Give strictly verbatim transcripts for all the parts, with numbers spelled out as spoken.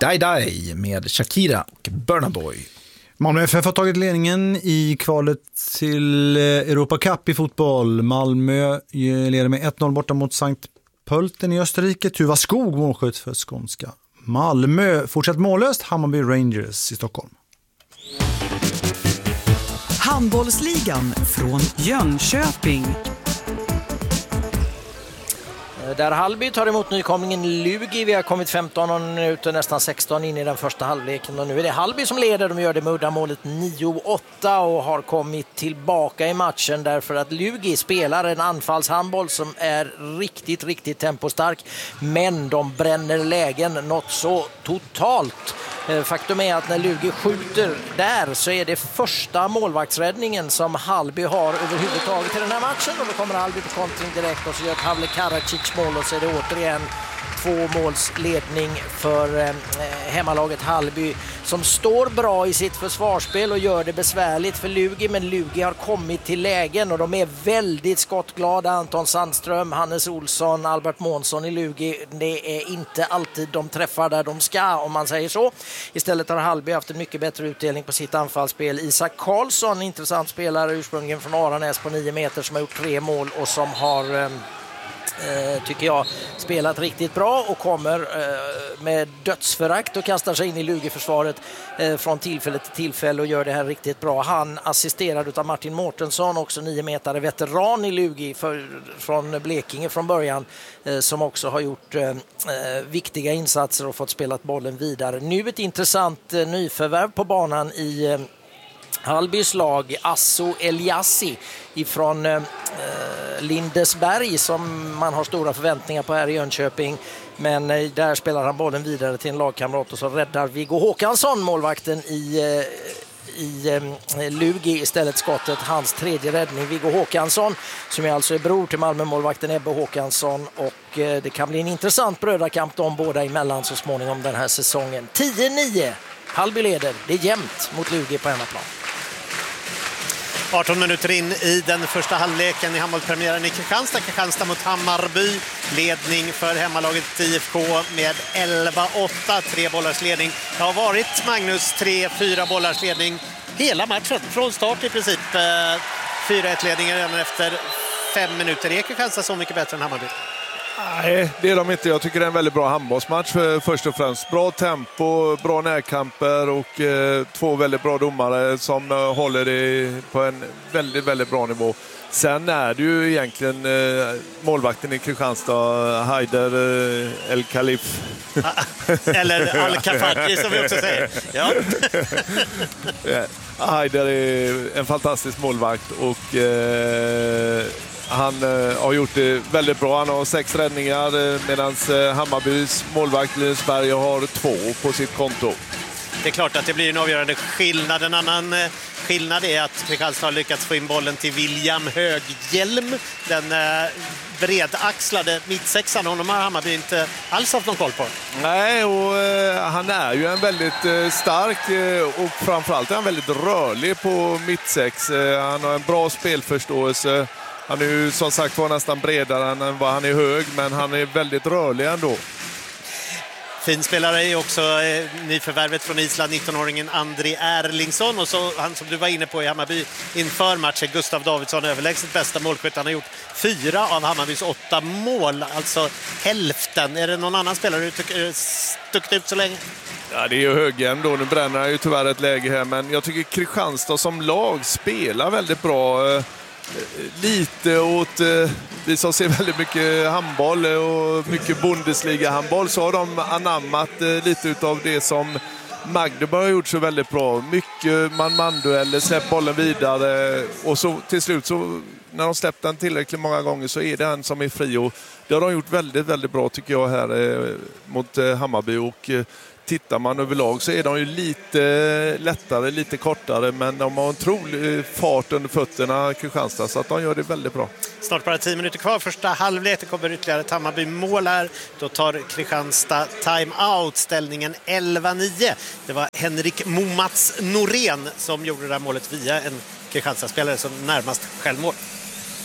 Die Die med Shakira och Burna Boy. Malmö F F har tagit ledningen i kvalet till Europa Cup i fotboll. Malmö leder med ett noll borta mot Sankt Pölten i Österrike. Tuva Skog målskytt för skånska. Malmö fortsatt mållöst. Hammarby Rangers i Stockholm. Handbollsligan från Jönköping. Där Hallby tar emot nykomlingen Lugi. Vi har kommit femton minuter, nästan sexton in i den första halvleken. Och nu är det Hallby som leder. De gör det med uddamålet nio åtta och har kommit tillbaka i matchen därför att Lugi spelar en anfallshandboll som är riktigt, riktigt tempostark. Men de bränner lägen något så totalt. Faktum är att när Lugi skjuter där så är det första målvaktsräddningen som Hallby har överhuvudtaget i den här matchen. Och då kommer Hallby på kontring direkt och så gör Pavle Karacic mål och så är det återigen två måls ledning för eh, hemmalaget Hallby som står bra i sitt försvarsspel och gör det besvärligt för Lugi, men Lugi har kommit till lägen och de är väldigt skottglada. Anton Sandström, Hannes Olsson, Albert Månsson i Lugi, det är inte alltid de träffar där de ska, om man säger så. Istället har Hallby haft en mycket bättre utdelning på sitt anfallsspel. Isak Karlsson, intressant spelare ursprungligen från Aranäs på nio meter som har gjort tre mål och som har eh, Eh, tycker jag spelat riktigt bra och kommer eh, med dödsförakt och kastar sig in i Lugi-försvaret eh, från tillfälle till tillfälle och gör det här riktigt bra. Han assisterad av Martin Mårtensson, också nio meter veteran i Lugi för, från Blekinge från början, eh, som också har gjort eh, viktiga insatser och fått spelat bollen vidare. Nu ett intressant eh, nyförvärv på banan i eh, Hallbys lag, Asso Eliassi ifrån eh, Lindesberg som man har stora förväntningar på här i Jönköping. Men eh, där spelar han bollen vidare till en lagkamrat och så räddar Viggo Håkansson, målvakten i, eh, i eh, Lugi, istället skottet. Hans tredje räddning, Viggo Håkansson, som är alltså är bror till Malmö-målvakten Ebbe Håkansson. Och eh, det kan bli en intressant brödrakamp de båda emellan så småningom den här säsongen. tio nio, Hallby leder. Det är jämnt mot Lugi på hemmaplan. arton minuter in i den första halvleken i handbollspremiären i Kristianstad. Kristianstad mot Hammarby. Ledning för hemmalaget I F K med elva åtta. Tre bollars ledning. Det har varit, Magnus, tre fyra bollars ledning hela matchen. Från start i princip. fyra ett ledningen redan efter fem minuter. Är Kristianstad så mycket bättre än Hammarby? Nej, det är de inte. Jag tycker det är en väldigt bra handbollsmatch för, först och främst. Bra tempo, bra närkamper och eh, två väldigt bra domare som eh, håller det på en väldigt, väldigt bra nivå. Sen är det ju egentligen eh, målvakten i Kristianstad, Haider eh, El Khalif. Eller Al-Kafaji som vi också säger. Ja. Haider är en fantastisk målvakt och eh, han eh, har gjort det väldigt bra. Han har sex räddningar eh, medan eh, Hammarbys målvakt Lindesberg har två på sitt konto. Det är klart att det blir en avgörande skillnad. En annan eh, skillnad är att Kristianstad har lyckats få in bollen till William Höghjelm. Den eh, bredaxlade mittsexan, honom har Hammarby inte alls haft någon koll på. Nej, och eh, han är ju en väldigt eh, stark eh, och framförallt är han väldigt rörlig på mittsex. Eh, han har en bra spelförståelse. Han är ju som sagt var nästan bredare än vad han är hög, men han är väldigt rörlig ändå. Fin spelare är också eh, nyförvärvet från Island, nittonåringen Andri Erlingsson. Och så han som du var inne på i Hammarby inför matchen, Gustav Davidsson, överlägset bästa målskytt. Han har gjort fyra av Hammarbys åtta mål, alltså hälften. Är det någon annan spelare du tycker stuckit ut så länge? Ja, det är ju Höghem då. Nu bränner han ju tyvärr ett läge här, men jag tycker Kristianstad som lag spelar väldigt bra. Lite åt, vi som ser väldigt mycket handboll och mycket Bundesliga-handboll, så har de anammat lite utav det som Magdeburg har gjort så väldigt bra. Mycket man-man-dueller, släpp bollen vidare och så till slut så när de släppt den tillräckligt många gånger så är det en som är fri, och det har de gjort väldigt, väldigt bra tycker jag här mot Hammarby. Och tittar man överlag så är de ju lite lättare, lite kortare, men de har en otrolig fart under fötterna, Kristianstad, så att de gör det väldigt bra. Snart bara tio minuter kvar. Första halvlek kommer ytterligare ett Hammarby-mål här. Då tar Kristianstad time-out, ställningen elva nio. Det var Henrik Momats Norén som gjorde det här målet via en Kristianstad-spelare som närmast självmål.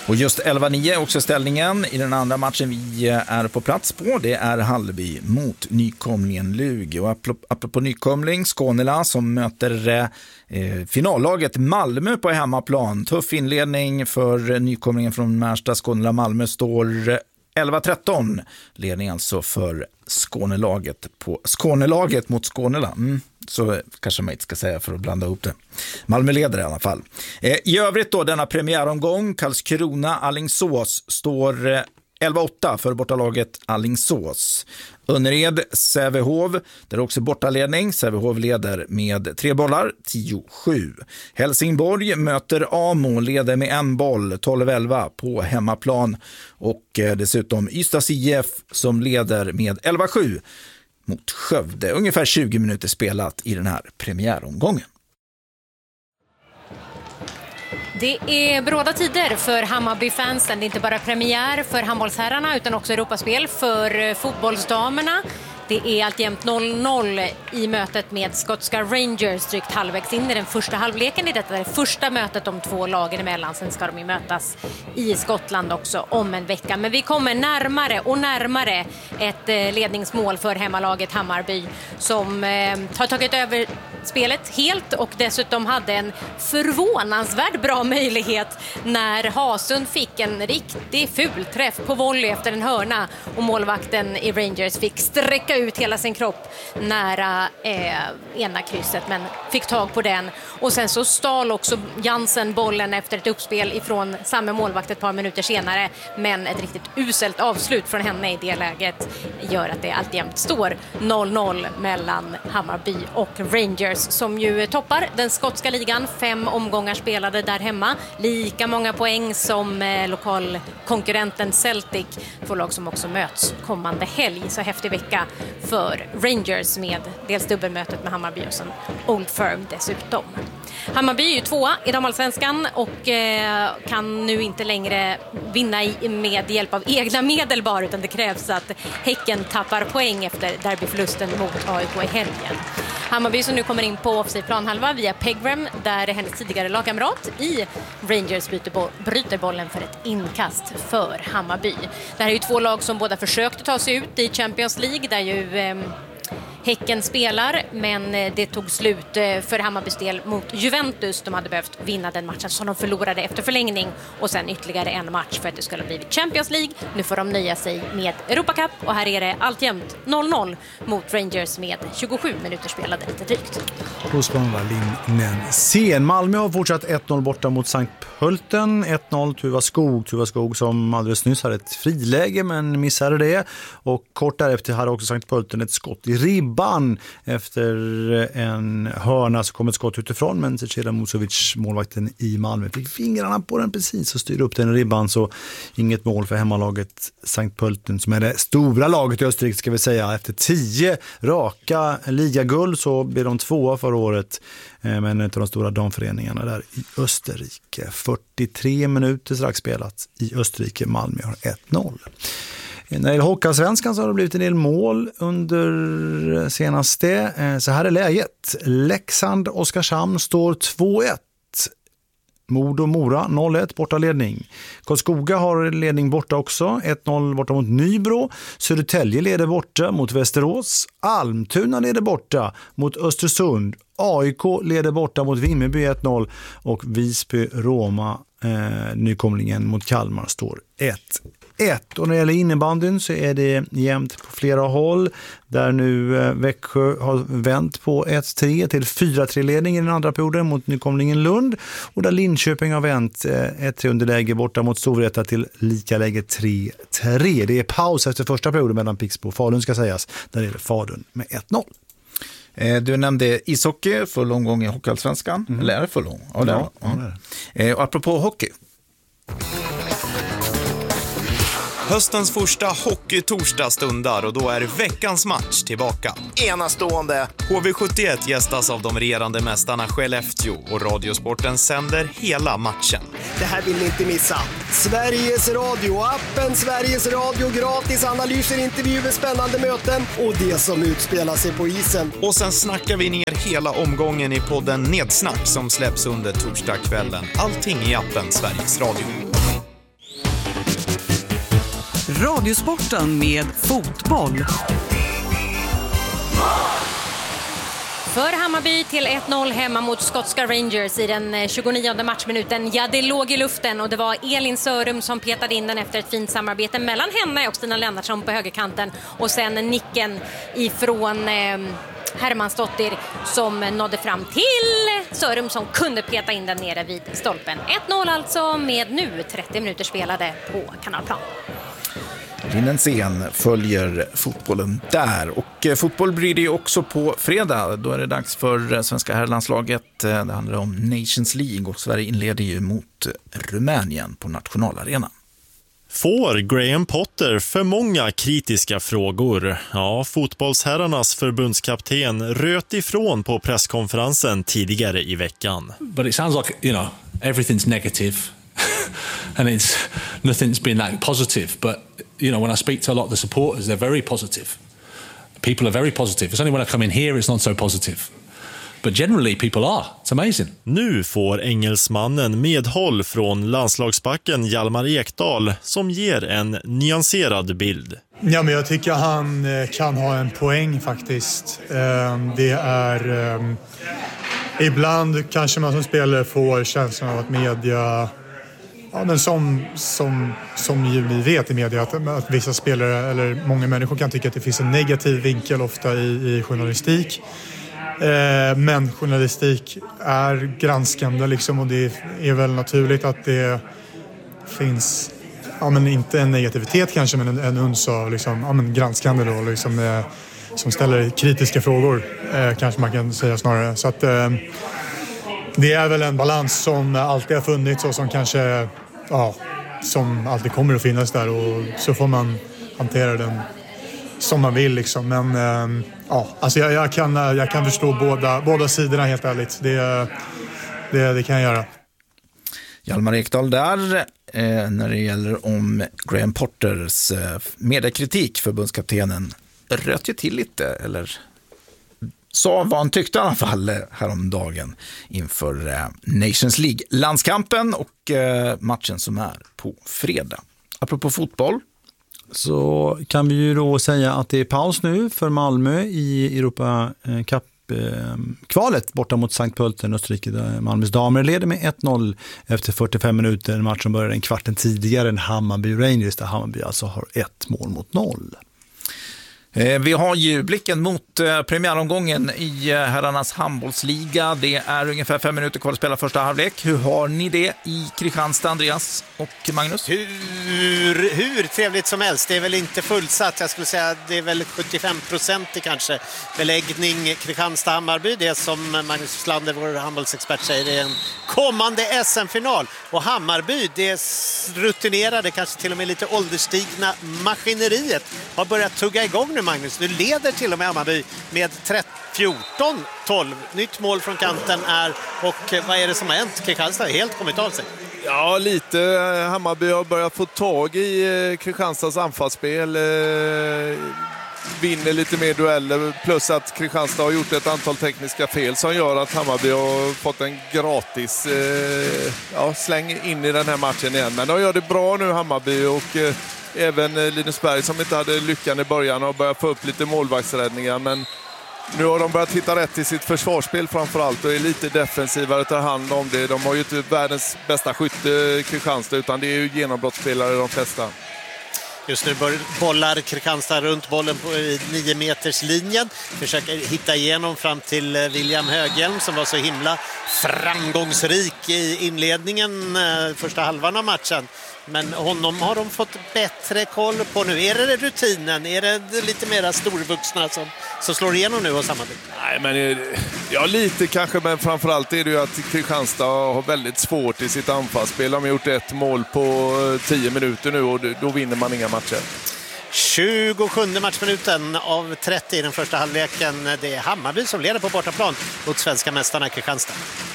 Och just elva nio är också ställningen i den andra matchen vi är på plats på. Det är Hallby mot nykomlingen Lugi. Och apropå nykomling, Skånela som möter eh, finallaget Malmö på hemmaplan. Tuff inledning för nykomlingen från Märsta. Skånela Malmö står elva tretton. Ledning alltså för Skånelaget på Skånelaget mot Skånela. Mm. Så kanske man inte ska säga för att blanda upp det. Malmö leder i alla fall. Eh, I övrigt då, denna premiäromgång, Karlskrona Alingsås står eh, elva åtta för bortalaget Alingsås. Önnered Sävehof, där också bortaledning. Sävehof leder med tre bollar, tio sju. Helsingborg möter Amo, leder med en boll, tolv elva på hemmaplan. Och eh, dessutom Ystads I F som leder med elva sju. Mot Skövde. Ungefär tjugo minuter spelat i den här premiäromgången. Det är bråda tider för Hammarby-fansen. Det är inte bara premiär för handbollsherrarna utan också Europaspel för fotbollsdamerna. Det är alltjämt noll noll i mötet med skotska Rangers drygt halvvägs in i den första halvleken i detta. Det första mötet de två lagen emellan. Sen ska de ju mötas i Skottland också om en vecka. Men vi kommer närmare och närmare ett ledningsmål för hemmalaget Hammarby som eh, har tagit över spelet helt och dessutom hade en förvånansvärt bra möjlighet när Hasund fick en riktig fulträff på volley efter en hörna och målvakten i Rangers fick sträcka ut hela sin kropp nära eh, ena krysset men fick tag på den och sen så stal också Jansen bollen efter ett uppspel ifrån samma målvakt ett par minuter senare, men ett riktigt uselt avslut från henne i det läget gör att det alltjämt står noll noll mellan Hammarby och Rangers som ju toppar den skotska ligan. Fem omgångar spelade där hemma, lika många poäng som eh, lokalkonkurrenten Celtic, för lag som också möts kommande helg. Så häftig vecka för Rangers med dels dubbelmötet med Hammarby och sen Old Firm dessutom. Hammarby är ju tvåa i damallsvenskan och eh, kan nu inte längre vinna i, med hjälp av egna medel bara, utan det krävs att Häcken tappar poäng efter derbyförlusten mot A I K i helgen. Hammarby som nu kommer in på offensiv planhalva via Pegram, där hennes tidigare lagkamrat i Rangers bryter, boll, bryter bollen för ett inkast för Hammarby. Det här är ju två lag som båda försökte ta sig ut i Champions League, där ju eh, Häcken spelar, men det tog slut för Hammarbys del mot Juventus. De hade behövt vinna den matchen som de förlorade efter förlängning och sen ytterligare en match för att det skulle bli Champions League. Nu får de nöja sig med Europa Cup och här är det alltjämt noll noll mot Rangers med tjugosju minuter spelade lite drygt. Då ska man vara linnen sen. Malmö har fortsatt ett noll borta mot Sankt Pölten. ett noll Tuva Skog. Tuva Skog som alldeles nyss hade ett friläge men missade det. Och kort därefter hade också Sankt Pölten ett skott i ribban. Efter en hörna så kom ett skott utifrån, men Zeceda Musovic, målvakten i Malmö, fick fingrarna på den precis och styrde upp den i ribban, så inget mål för hemmalaget Sankt Pölten som är det stora laget i Österrike, ska vi säga. Efter tio raka ligaguld så blev de tvåa förra året, men en av de stora damföreningarna där i Österrike. fyrtiotre minuter strax spelat i Österrike. Malmö har ett noll. När det gäller Hockeyallsvenskan så har det blivit en del mål under senaste. Så här är läget. Leksand Oskarshamn står två ett. Modo Mora noll ett borta ledning. Karlskoga har ledning borta också. ett noll borta mot Nybro. Södertälje leder borta mot Västerås. Almtuna leder borta mot Östersund. A I K leder borta mot Vimmerby ett noll. Och Visby Roma, eh, nykomlingen mot Kalmar, står ett ett. Och när det gäller innebandyn så är det jämnt på flera håll. Där nu eh, Växjö har vänt på ett tre till fyra tre ledning i den andra perioden mot nykomlingen Lund. Och där Linköping har vänt eh, ett tre underläge borta mot Storvreta till lika läge tre tre. Det är paus efter första perioden mellan Pixbo och Falun, ska sägas. Där är det Falun med ett noll. Du nämnde ishockey, full omgång i Hockeyallsvenskan. Mm. Eller är det full omgång? Ja, det är det. Ja, det är det. Och apropå hockey. Höstens första hockey-torsdag stundar och då är veckans match tillbaka. Enastående! H V sjuttioett gästas av de regerande mästarna Skellefteå och Radiosporten sänder hela matchen. Det här vill ni inte missa. Sveriges Radio, appen Sveriges Radio, gratis analyser, intervjuer, spännande möten och det som utspelar sig på isen. Och sen snackar vi ner hela omgången i podden Nedsnack som släpps under torsdagskvällen. Allting i appen Sveriges Radio. Radiosporten med fotboll. För Hammarby till ett noll hemma mot skotska Rangers i den tjugonionde matchminuten. Ja, det låg i luften och det var Elin Sörum som petade in den efter ett fint samarbete mellan henne och Stina Lennartsson på högerkanten. Och sen nicken ifrån eh, Hermansdottir som nådde fram till Sörum som kunde peta in den nere vid stolpen. ett noll alltså med nu trettio minuter spelade på Kanalplan. Linnensén följer fotbollen där. Och eh, fotboll blir det ju också på fredag. Då är det dags för eh, svenska herrlandslaget. Eh, det handlar om Nations League och Sverige inleder ju mot Rumänien på nationalarenan. Får Graham Potter för många kritiska frågor? Ja, fotbollsherrarnas förbundskapten röt ifrån på presskonferensen tidigare i veckan. But it sounds like, you know, everything's negative. And it's nothing's been that positive, but you know, when I speak to a lot of the supporters, they're very positive. People are very positive. It's only when I come in here it's not so positive. But generally people are. It's amazing. Nu får engelsmannen medhåll från landslagsbacken Hjalmar Ekdal som ger en nyanserad bild. Ja, men jag tycker han kan ha en poäng faktiskt. Det är ibland kanske man som spelare får känslan av att media, ja, men som, som, som ni vet i media, att, att vissa spelare eller många människor kan tycka att det finns en negativ vinkel ofta i, i journalistik. Eh, men journalistik är granskande liksom, och det är väl naturligt att det finns, ja, men inte en negativitet kanske, men en, en uns av liksom, ja, men granskande då, liksom, eh, som ställer kritiska frågor, eh, kanske man kan säga snarare. Så att eh, det är väl en balans som alltid har funnits och som kanske, ja, som alltid kommer att finnas där, och så får man hantera den som man vill liksom. Men eh, ja, alltså jag, jag, kan, jag kan förstå båda, båda sidorna helt ärligt. Det, det, det kan jag göra. Hjalmar Ekdal där eh, när det gäller om Graham Potters eh, mediekritik. Förbundskaptenen röt ju till lite, eller sa vad han tyckte i alla fall häromdagen inför eh, Nations League-landskampen och eh, matchen som är på fredag. Apropå fotboll, så kan vi ju då säga att det är paus nu för Malmö i Europa Cup-kvalet borta mot Sankt Pölten, Österrike, där Malmös damer leder med ett noll efter fyrtiofem minuter. En match som började en kvarten tidigare än Hammarby Rangers, där Hammarby alltså har ett mål mot noll. Vi har ju blicken mot premiäromgången i herrarnas handbollsliga. Det är ungefär fem minuter kvar att spela första halvlek. Hur har ni det i Kristianstad, Andreas och Magnus? Hur, hur trevligt som helst. Det är väl inte fullsatt. Jag skulle säga att det är väl sjuttiofem procent i kanske beläggning. Kristianstad-Hammarby, det som Magnus Slander, vår handbollsexpert, säger, det är en kommande S M-final. Och Hammarby, det rutinerade, kanske till och med lite ålderstigna maskineriet har börjat tugga igång nu, Magnus. Nu leder till och med Hammarby med fjorton tolv. Nytt mål från kanten är, och vad är det som har hänt? Kristianstad har helt kommit av sig. Ja, lite. Hammarby har börjat få tag i Kristianstads anfallsspel. Vinner lite mer dueller, plus att Kristianstad har gjort ett antal tekniska fel som gör att Hammarby har fått en gratis eh, ja, släng in i den här matchen igen. Men de gör det bra nu, Hammarby, och eh, även Linusberg som inte hade lyckan i början har börjat få upp lite målvaktsräddningar, men nu har de börjat hitta rätt i sitt försvarsspel framförallt och är lite defensivare, tar hand om det. De har ju inte världens bästa skytte, Kristianstad, utan det är ju genombrottsspelare de flesta. Just nu bollar Kristianstad runt bollen på nio meters linjen. Försöker hitta igenom fram till William Höghelm som var så himla framgångsrik i inledningen, första halvan av matchen. Men honom har de fått bättre koll på nu. Är det rutinen? Är det lite mera storvuxna som, som slår igenom nu och samarbete? Nej, men ja, lite kanske, men framförallt är det ju att Kristianstad har väldigt svårt i sitt anfallsspel. De har gjort ett mål på tio minuter nu och då vinner man inga matcher. tjugosjunde matchminuten av trettio i den första halvleken. Det är Hammarby som leder på bortaplan mot svenska mästarna Kristianstad.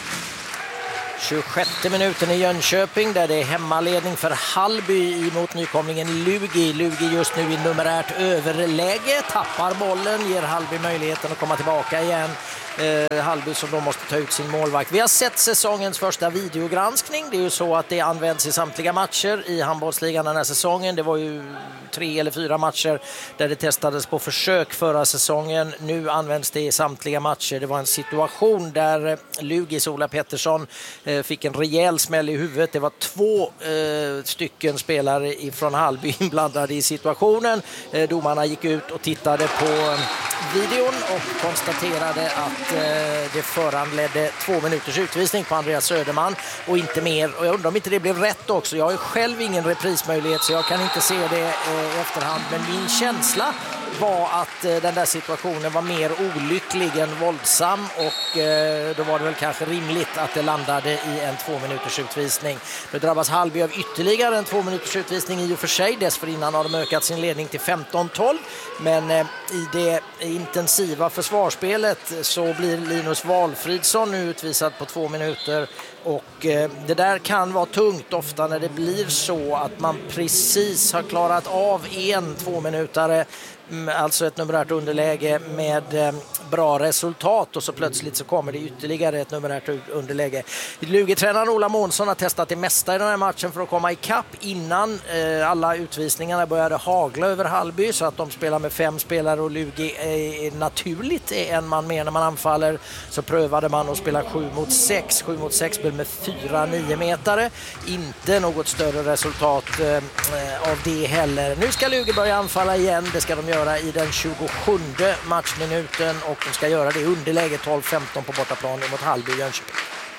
tjugosjätte minuten i Jönköping där det är hemmaledning för Hallby mot nykomlingen Lugi. Lugi just nu i numerärt överläge, tappar bollen, ger Hallby möjligheten att komma tillbaka igen. Eh, Hallby som då måste ta ut sin målvakt. Vi har sett säsongens första videogranskning. Det är ju så att det används i samtliga matcher i handbollsligan den här säsongen. Det var ju tre eller fyra matcher där det testades på försök förra säsongen. Nu används det i samtliga matcher. Det var en situation där Lugis Ola Pettersson eh, fick en rejäl smäll i huvudet. Det var två eh, stycken spelare från Hallby inblandade i situationen. Eh, domarna gick ut och tittade på eh, videon och konstaterade att eh, det föranledde två minuters utvisning på Andreas Söderman och inte mer. Och jag undrar om inte det blev rätt också. Jag har själv ingen reprismöjlighet så jag kan inte se det eh, i efterhand. Men min känsla var att eh, den där situationen var mer olycklig än våldsam och eh, då var det väl kanske rimligt att det landade i en två minuters utvisning. Nu drabbas Hallby av ytterligare en två minuters utvisning i och för sig. Dessförinnan har de ökat sin ledning till femton tolv. Men eh, i det intensiva försvarsspelet så blir Linus Valfridsson nu utvisad på två minuter. Och eh, det där kan vara tungt ofta när det blir så att man precis har klarat av en tvåminutare, alltså ett numerärt underläge med eh, bra resultat och så plötsligt så kommer det ytterligare ett numerärt underläge. Lugetränaren Ola Månsson har testat det mesta i den här matchen för att komma i kapp innan eh, alla utvisningarna började hagla över Hallby så att de spelar med fem spelare och Lugi är naturligt är en man mer när man anfaller. Så prövade man att spela sju mot sex. sju mot sex spel med fyra nio metare. Inte något större resultat eh, av det heller. Nu ska Lugi börja anfalla igen. Det ska de göra i den tjugosjunde matchminuten och de ska göra det i underläge tolv femton på bortaplan mot Hallby i Jönköping.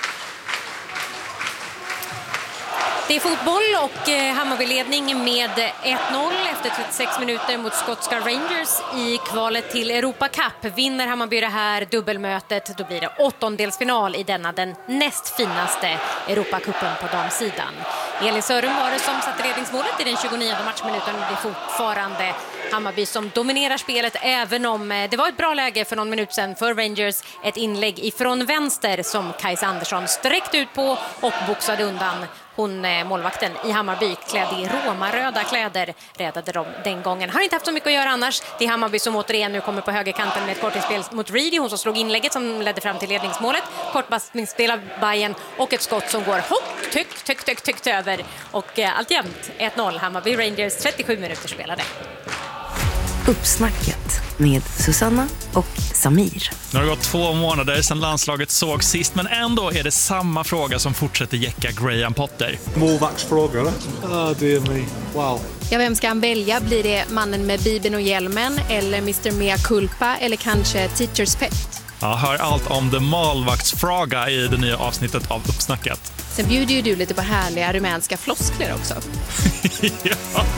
Det är fotboll och eh, Hammarby-ledning med ett noll efter trettiosex minuter mot skotska Rangers i kvalet till Europa Cup. Vinner Hammarby det här dubbelmötet, då blir det åttondelsfinal i denna den näst finaste Europacupen på damsidan. Elin Sörum var det som satte ledningsmålet i den tjugonionde matchminuten. Det är fortfarande Hammarby som dominerar spelet, även om det var ett bra läge för någon minut sedan för Rangers. Ett inlägg ifrån vänster som Kajsa Andersson sträckte ut på och boxade undan. Hon, målvakten i Hammarby, klädd i romaröda kläder, räddade dem den gången. Har inte haft så mycket att göra annars. Det är Hammarby som återigen nu kommer på högerkanten med ett kortspel mot Reedy. Hon som slog inlägget som ledde fram till ledningsmålet. Kortpassningsspel av Bayern och ett skott som går högt, högt, högt, högt, högt över. Och eh, allt jämnt ett noll. Hammarby Rangers, trettiosju minuter spelade. Uppsnacket med Susanna och Samir. Nu har det gått två månader sedan landslaget såg sist, men ändå är det samma fråga som fortsätter jäcka Graham Potter. Målvaktsfråga, eller? Ah, det är mig. Wow. Ja, vem ska han välja? Blir det mannen med bibeln och hjälmen eller mister Mea Culpa eller kanske Teachers Pet? Ja, hör allt om The Målvaktsfråga i det nya avsnittet av Uppsnacket. Sen bjuder ju du lite på härliga rumänska floskler också. Ja.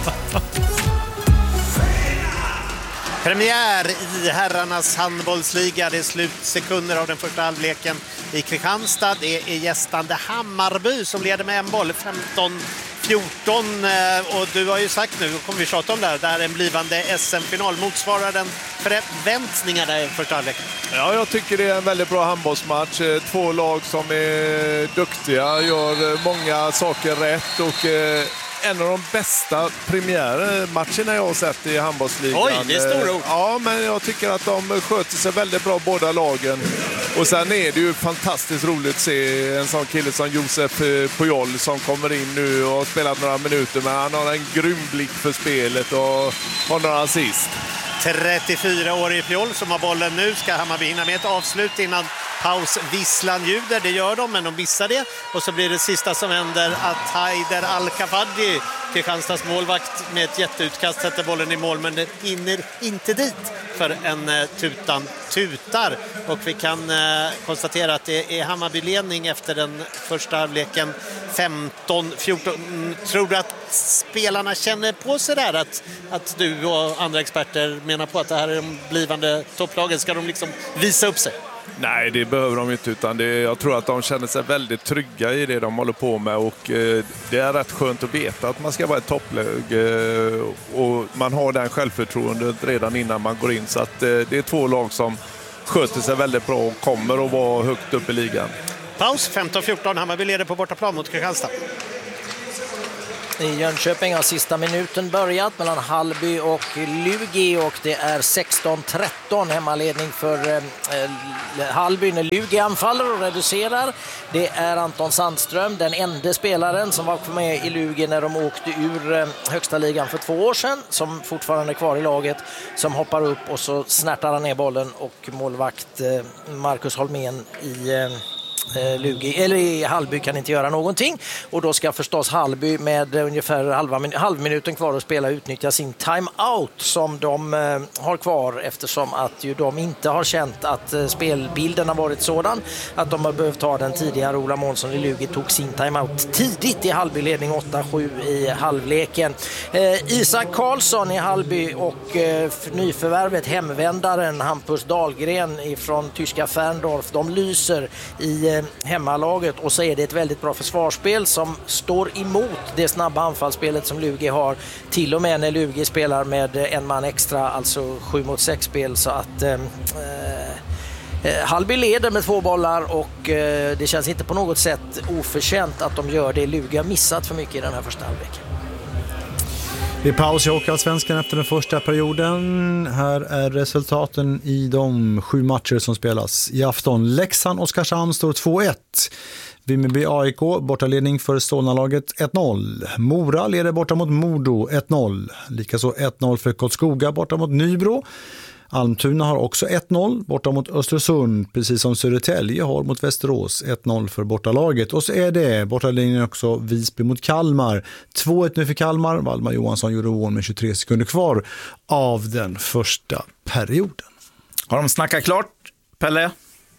Premiär i herrarnas handbollsliga. Det är slutsekunder av den första halvleken i Kristianstad. Det är gästande Hammarby som leder med en boll, femton fjorton. Och du har ju sagt nu, kommer vi tjata om det här, det här är en blivande S M-final. Motsvarar den förväntningarna i första halvleken? Ja, jag tycker det är en väldigt bra handbollsmatch. Två lag som är duktiga, gör många saker rätt och en av de bästa premiärmatcherna jag har sett i handbollsligan. Oj, det är stora ord. Ja, men jag tycker att de sköter sig väldigt bra båda lagen. Och sen är det ju fantastiskt roligt att se en sån kille som Josef Pujol som kommer in nu och har spelat några minuter, men han har en grym blick för spelet och har några assist. trettiofyra år i Pjol som har bollen nu. Ska Hammarby hinna med ett avslut innan pausvisslan ljuder? Det gör de, men de missar det. Och så blir det sista som händer att Haider Al-Kafadji, Kristianstads målvakt, med ett jätteutkast sätter bollen i mål, men den hinner inte dit för en uh, tutan tutar. Och vi kan uh, konstatera att det är Hammarby-ledning efter den första halvleken femton fjorton. Tror du att spelarna känner på sig där att, att du och andra experter menar på att det här är de blivande topplagen? Ska de liksom visa upp sig? Nej, det behöver de inte, utan det, jag tror att de känner sig väldigt trygga i det de håller på med, och eh, det är rätt skönt att veta att man ska vara ett topplag eh, och man har den självförtroendet redan innan man går in, så att eh, det är två lag som sköter sig väldigt bra och kommer att vara högt upp i ligan. Paus, femton fjorton, Hammarby leder på bortaplan mot Kristianstad. i Jönköping har sista minuten börjat mellan Hallby och Lugi och det är sexton tretton hemmaledning för eh, Hallby när Lugi anfaller och reducerar. Det är Anton Sandström, den enda spelaren som var med i Lugi när de åkte ur eh, högsta ligan för två år sedan, som fortfarande är kvar i laget, som hoppar upp och så snärtar han ner bollen och målvakt eh, Marcus Holmén i eh, Lugi, eller i Hallby kan inte göra någonting och då ska förstås Hallby med ungefär halva min- halvminuten kvar att spela utnyttja sin timeout som de eh, har kvar eftersom att ju de inte har känt att eh, spelbilden har varit sådan att de har behövt ta den tidigare. Ola Månsson i Lugi tog sin timeout tidigt i Hallby-ledning åtta sju i halvleken. Eh, Isak Karlsson i Hallby och eh, nyförvärvet hemvändaren Hampus Dahlgren ifrån tyska Ferndorf, de lyser i hemmalaget och så är det ett väldigt bra försvarsspel som står emot det snabba anfallsspelet som Lugi har, till och med när Lugi spelar med en man extra, alltså sju mot sex spel, så att eh, eh, Hallby leder med två bollar och eh, det känns inte på något sätt oförtjänt att de gör det. Lugi har missat för mycket i den här första halvleken. Det är paus i Hockeyallsvenskan efter den första perioden. Här är resultaten i de sju matcher som spelas i afton. Leksand Oskarshamn står två ett. Vimmerby A I K bortaledning för Solnalaget ett noll. Mora leder borta mot Modo ett noll. Likaså ett noll för Kottskoga borta mot Nybro. Almtuna har också ett noll borta mot Östersund, precis som Södertälje har mot Västerås, ett noll för bortalaget. Och så är det bortalinjen också Visby mot Kalmar. två ett nu för Kalmar. Valdemar Johansson gjorde mål med tjugotre sekunder kvar av den första perioden. Har de snackat klart, Pelle?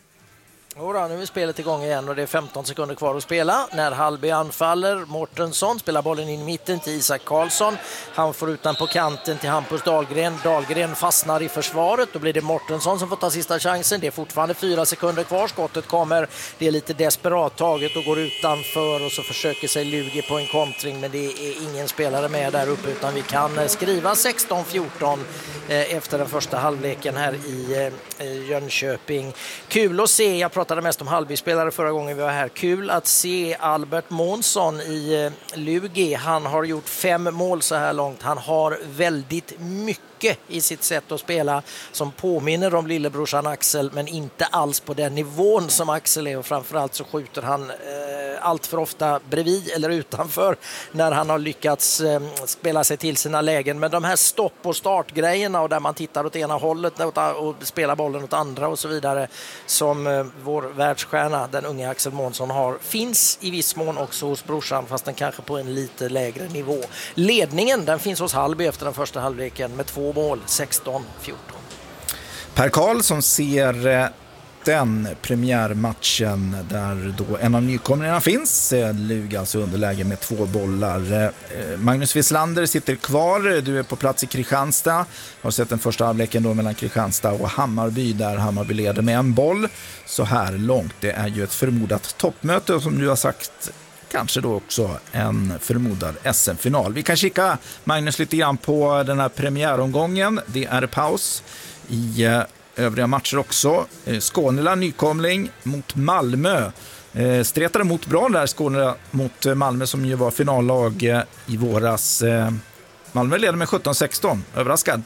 Jodå, nu är spelet igång igen och det är femton sekunder kvar att spela. När Hallby anfaller, Mårtensson spelar bollen in i mitten till Isak Karlsson. Han får ut den på kanten till Hampus Dahlgren. Dahlgren fastnar i försvaret. Då blir det Mårtensson som får ta sista chansen. Det är fortfarande fyra sekunder kvar. Skottet kommer. Det är lite desperat taget och går utanför och så försöker sig Lugi på en kontring. Men det är ingen spelare med där uppe utan vi kan skriva sexton fjorton efter den första halvleken här i Jönköping. Kul att se, jag pratade mest om Hallby-spelare förra gången vi var här. Kul att se Albert Månsson i Lugi. Han har gjort fem mål så här långt. Han har väldigt mycket i sitt sätt att spela som påminner om lillebrorsan Axel, men inte alls på den nivån som Axel är, och framförallt så skjuter han eh, allt för ofta bredvid eller utanför när han har lyckats eh, spela sig till sina lägen. Men de här stopp- och startgrejerna och där man tittar åt ena hållet och spelar bollen åt andra och så vidare som eh, vår världsstjärna, den unga Axel Månsson, har, finns i viss mån också hos brorsan, fast den kanske på en lite lägre nivå. Ledningen, den finns hos Hallby efter den första halvleken med två mål, sexton fjorton. Per Karl som ser den premiärmatchen där då en av nykomlingarna finns. Lugi alltså underläge med två bollar. Magnus Wislander sitter kvar. Du är på plats i Kristianstad. Har sett den första halvleken då mellan Kristianstad och Hammarby där Hammarby leder med en boll. Så här långt. Det är ju ett förmodat toppmöte och som du har sagt kanske då också en förmodad S M-final. Vi kan kika, Magnus, lite grann på den här premiäromgången. Det är paus i eh, övriga matcher också. Eh, Skånela nykomling mot Malmö. Eh, stretade mot bra där Skånela mot eh, Malmö som ju var finallag eh, i våras. Eh, Malmö leder med sjutton sexton. Överraskad?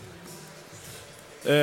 Eh,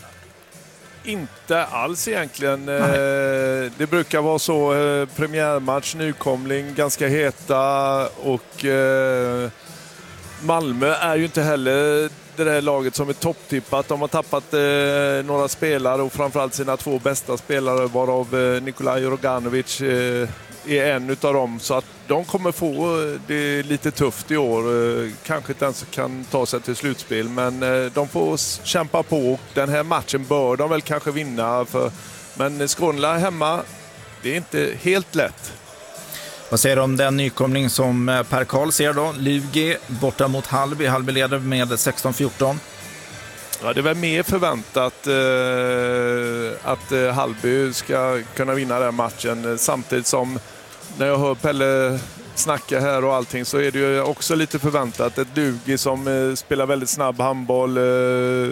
inte alls egentligen. Eh, det brukar vara så. Eh, premiärmatch, nykomling, ganska heta och eh, Malmö är ju inte heller det där laget som är topptippat. De har tappat eh, några spelare och framförallt sina två bästa spelare, varav eh, Nikolaj Roganovic eh, är en utav dem. Så att de kommer få det lite tufft i år. Eh, kanske inte ens kan ta sig till slutspel, men eh, de får kämpa på. Den här matchen bör de väl kanske vinna. För, men Skånela hemma, det är inte helt lätt. Vad säger du om den nykomling som Per Karl ser då? Lugi borta mot Hallby. Hallby leder med sexton fjorton. Ja, det är väl mer förväntat eh, att eh, Hallby ska kunna vinna den matchen. Samtidigt som när jag hör Pelle snacka här och allting så är det ju också lite förväntat. Ett Lugi som eh, spelar väldigt snabb handboll. Eh,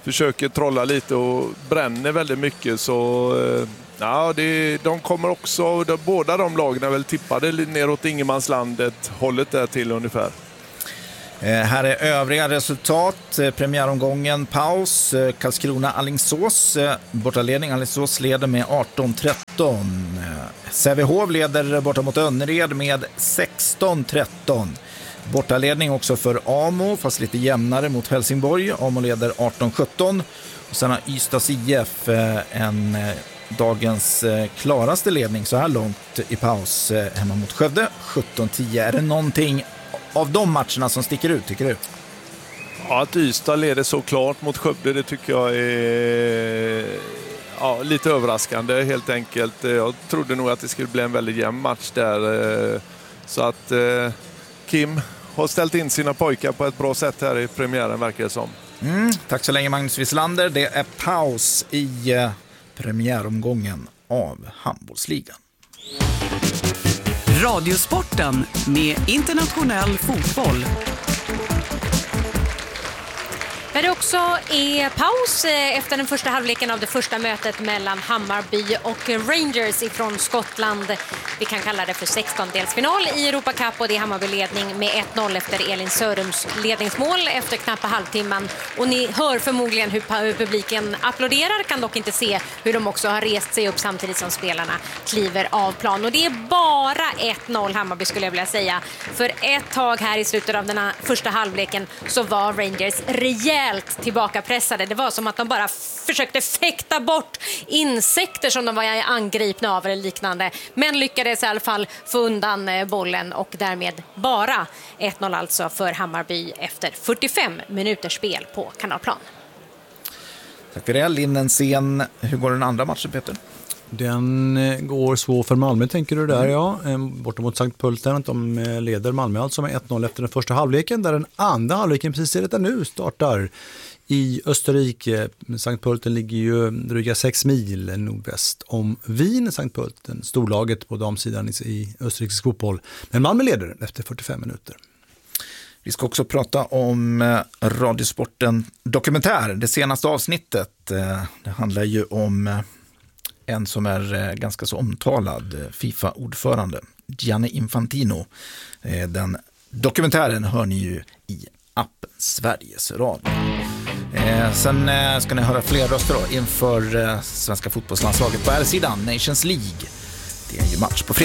försöker trolla lite och bränner väldigt mycket. Så eh, ja, det, de kommer också, de, båda de lagen är väl tippade neråt ingenmanslandet, hållet där till ungefär. Eh, här är övriga resultat. Eh, premiäromgången, paus. Eh, Karlskrona-Alingsås. Eh, bortaledning. Alingsås leder med arton tretton. Eh, Sävehof leder borta mot Önnered med sexton tretton. Bortaledning också för Amo, fast lite jämnare mot Helsingborg. Amo leder arton sjutton. Och sen har Ystads I F eh, en eh, dagens eh, klaraste ledning så här långt i paus eh, hemma mot Skövde, sjutton tio. Är det någonting av de matcherna som sticker ut, tycker du? Ja, att Ystad leder så klart mot Skövde, det tycker jag är ja, lite överraskande helt enkelt. Jag trodde nog att det skulle bli en väldigt jämn match där. Så att Kim har ställt in sina pojkar på ett bra sätt här i premiären, verkar det som. Mm, tack så länge Magnus Wislander. Det är paus i eh, premiäromgången av handbollsligan. Radiosporten med internationell fotboll. När det också är paus efter den första halvleken av det första mötet mellan Hammarby och Rangers ifrån Skottland. Vi kan kalla det för sextondelsfinal i Europa Cup och det är Hammarby-ledning med ett noll efter Elin Sörums ledningsmål efter knappt halvtimman. Och ni hör förmodligen hur publiken applåderar, kan dock inte se hur de också har rest sig upp samtidigt som spelarna kliver av plan. Och det är bara ett noll Hammarby, skulle jag vilja säga. För ett tag här i slutet av den här första halvleken så var Rangers rejält tillbakapressade. Det var som att de bara försökte fäkta bort insekter som de var angripna av eller liknande. Men lyckades i alla fall få undan bollen och därmed bara ett noll alltså för Hammarby efter fyrtiofem minuters spel på Kanalplan. Tack för det. Linnenscen. Hur går den andra matchen, Peter? Den går så för Malmö, tänker du där, ja. Borta mot Sankt Pölten, de leder Malmö alltså med ett noll efter den första halvleken, där den andra halvleken precis är det nu startar i Österrike. Sankt Pölten ligger ju dryga sex mil nordväst om Wien. Sankt Pölten, storlaget på damsidan i österrikisk fotboll. Men Malmö leder efter fyrtiofem minuter. Vi ska också prata om Radiosporten dokumentär, det senaste avsnittet. Det handlar ju om en som är ganska så omtalad FIFA-ordförande, Gianni Infantino. Den dokumentären hör ni ju i appen Sveriges Radio. Sen ska ni höra fler röster då inför svenska fotbollslandslaget på här sidan, Nations League. Det är ju match på fredag.